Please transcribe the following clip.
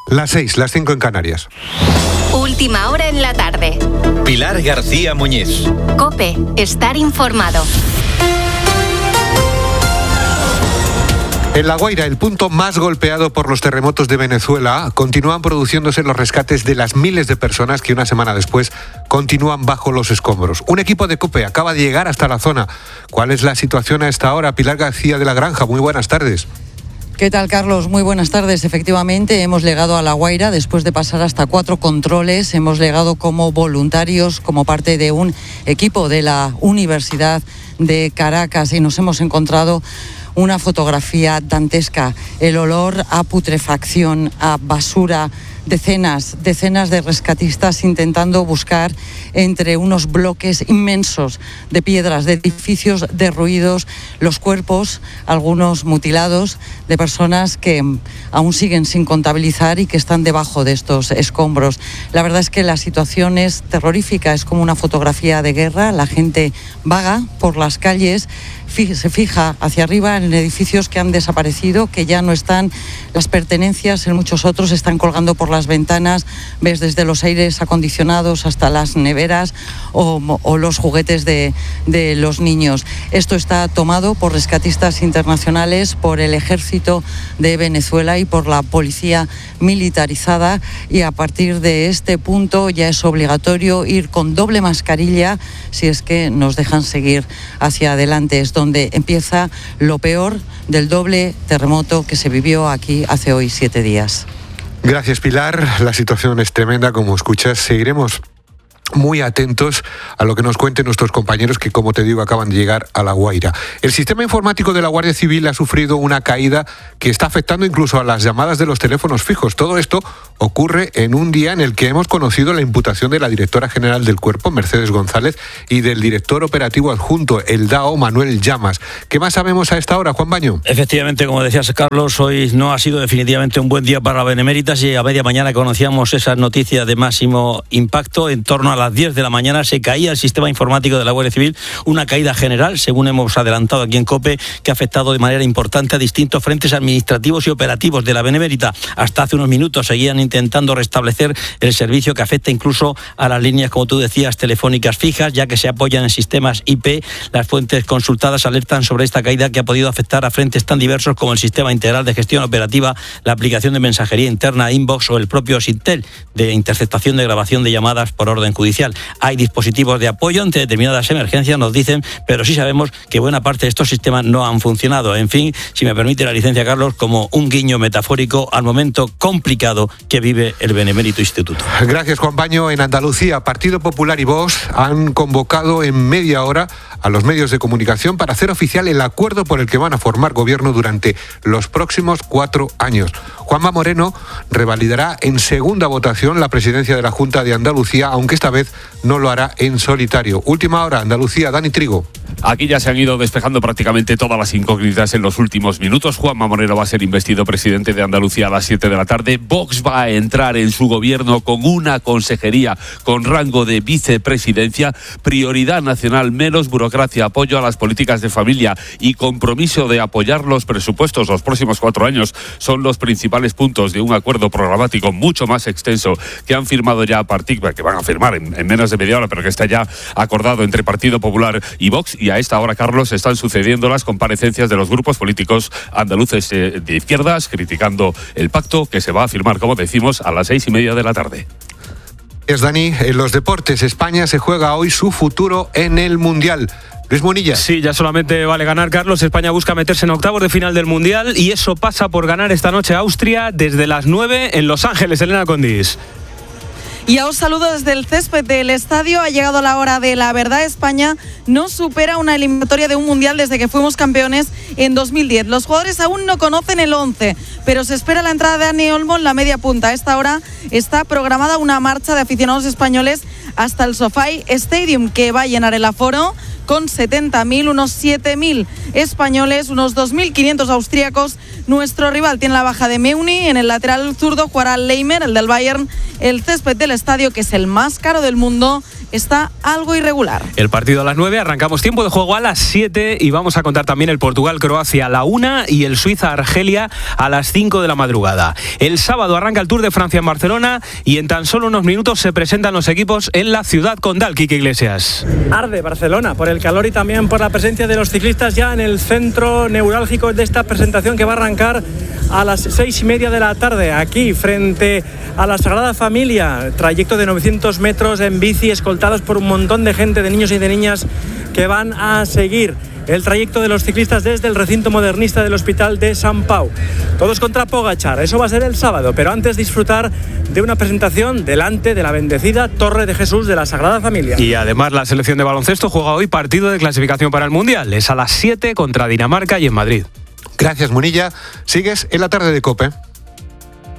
Las 6, las 5 en Canarias. Última hora en la tarde. Pilar García Muñiz. COPE, estar informado. En La Guaira, el punto más golpeado por los terremotos de Venezuela, continúan produciéndose los rescates de las miles de personas que una semana después continúan bajo los escombros. Un equipo de COPE acaba de llegar hasta la zona. ¿Cuál es la situación a esta hora? Pilar García de la Granja, muy buenas tardes. ¿Qué tal, Carlos? Muy buenas tardes. Efectivamente, hemos llegado a La Guaira después de pasar hasta 4 controles. Hemos llegado como voluntarios, como parte de un equipo de la Universidad de Caracas, y nos hemos encontrado una fotografía dantesca. El olor a putrefacción, a basura, decenas de rescatistas intentando buscar entre unos bloques inmensos de piedras, de edificios derruidos, los cuerpos, algunos mutilados, de personas que aún siguen sin contabilizar y que están debajo de estos escombros. La verdad es que la situación es terrorífica, es como una fotografía de guerra. La gente vaga por las calles, se fija hacia arriba en edificios que han desaparecido, que ya no están. Las pertenencias en muchos otros están colgando por las ventanas. Ves desde los aires acondicionados hasta las neveras o los juguetes de los niños. Esto está tomado por rescatistas internacionales, por el ejército de Venezuela y por la policía militarizada, y a partir de este punto ya es obligatorio ir con doble mascarilla si es que nos dejan seguir hacia adelante. Es donde empieza lo peor del doble terremoto que se vivió aquí hace hoy 7 días. Gracias, Pilar. La situación es tremenda, como escuchas. Seguiremos muy atentos a lo que nos cuenten nuestros compañeros que, como te digo, acaban de llegar a La Guaira. El sistema informático de la Guardia Civil ha sufrido una caída que está afectando incluso a las llamadas de los teléfonos fijos. Todo esto ocurre en un día en el que hemos conocido la imputación de la directora general del Cuerpo, Mercedes González, y del director operativo adjunto, el DAO, Manuel Llamas. ¿Qué más sabemos a esta hora, Juan Baño? Efectivamente, como decías, Carlos, hoy no ha sido definitivamente un buen día para Beneméritas, y a media mañana conocíamos esa noticia de máximo impacto. En torno a las 10 de la mañana se caía el sistema informático de la Guardia Civil, una caída general, según hemos adelantado aquí en COPE, que ha afectado de manera importante a distintos frentes administrativos y operativos de la Benemérita. Hasta hace unos minutos seguían intentando restablecer el servicio, que afecta incluso a las líneas, como tú decías, telefónicas fijas, ya que se apoyan en sistemas IP. Las fuentes consultadas alertan sobre esta caída, que ha podido afectar a frentes tan diversos como el Sistema Integral de Gestión Operativa, la aplicación de mensajería interna Inbox o el propio Sintel de interceptación de grabación de llamadas por orden judicial. Hay dispositivos de apoyo ante determinadas emergencias, nos dicen, pero sí sabemos que buena parte de estos sistemas no han funcionado. En fin, si me permite la licencia, Carlos, como un guiño metafórico al momento complicado que vive el Benemérito Instituto. Gracias, Juan Baño. En Andalucía, Partido Popular y Vox han convocado en media hora a los medios de comunicación para hacer oficial el acuerdo por el que van a formar gobierno durante los próximos 4 años. Juanma Moreno revalidará en segunda votación la presidencia de la Junta de Andalucía, aunque esta vez no lo hará en solitario. Última hora, Andalucía, Dani Trigo. Aquí ya se han ido despejando prácticamente todas las incógnitas en los últimos minutos. Juanma Moreno va a ser investido presidente de Andalucía a las 7 de la tarde. Vox va a entrar en su gobierno con una consejería con rango de vicepresidencia, prioridad nacional, menos burocracia, apoyo a las políticas de familia y compromiso de apoyar los presupuestos los próximos 4 años. Son los principales puntos de un acuerdo programático mucho más extenso que han firmado ya que van a firmar en menos de media hora, pero que está ya acordado entre Partido Popular y Vox. Y a esta hora, Carlos, están sucediendo las comparecencias de los grupos políticos andaluces de izquierdas, criticando el pacto que se va a firmar, como decimos, a las 6:30 de la tarde. Es Dani, en los deportes, España se juega hoy su futuro en el Mundial. Luis Munilla. Sí, ya solamente vale ganar, Carlos. España busca meterse en octavos de final del Mundial, y eso pasa por ganar esta noche a Austria desde las 9 en Los Ángeles. Elena Condis. Y os saludo desde el césped del estadio. Ha llegado la hora de la verdad. España no supera una eliminatoria de un mundial desde que fuimos campeones en 2010. Los jugadores aún no conocen el 11, pero se espera la entrada de Dani Olmo en la media punta. A esta hora está programada una marcha de aficionados españoles hasta el SoFi Stadium, que va a llenar el aforo con 70.000, unos 7.000 españoles, unos 2.500 austríacos. Nuestro rival tiene la baja de Meuni, en el lateral zurdo jugará Leimer, el del Bayern. El césped del estadio, que es el más caro del mundo, está algo irregular. El partido a las 9, arrancamos tiempo de juego a las 7 y vamos a contar también el Portugal-Croacia a la 1 y el Suiza-Argelia a las 5 de la madrugada. El sábado arranca el Tour de Francia en Barcelona y en tan solo unos minutos se presentan los equipos en la ciudad condal. Quique Iglesias. Arde Barcelona por el calor y también por la presencia de los ciclistas ya en el centro neurálgico de esta presentación, que va a arrancar a las 6:30 de la tarde aquí frente a la Sagrada Familia. Trayecto de 900 metros en bici, escoltados por un montón de gente, de niños y de niñas que van a seguir el trayecto de los ciclistas desde el recinto modernista del Hospital de Sant Pau. Todos contra Pogačar, eso va a ser el sábado, pero antes disfrutar de una presentación delante de la bendecida Torre de Jesús de la Sagrada Familia. Y además la selección de baloncesto juega hoy partido de clasificación para el Mundial. Es a las 7 contra Dinamarca y en Madrid. Gracias, Munilla. Sigues en la tarde de COPE.